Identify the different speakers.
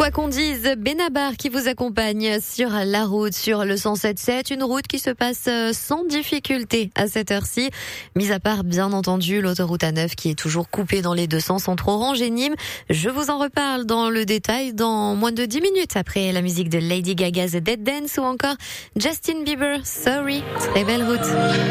Speaker 1: Quoi qu'on dise, Benabar qui vous accompagne sur la route, sur le 107.7, une route qui se passe sans difficulté à cette heure-ci, mis à part bien entendu l'autoroute A9 qui est toujours coupée dans les deux sens entre Orange et Nîmes. Je vous en reparle dans le détail dans moins de 10 minutes après la musique de Lady Gaga, The Dead Dance ou encore Justin Bieber, Sorry. Très belle route.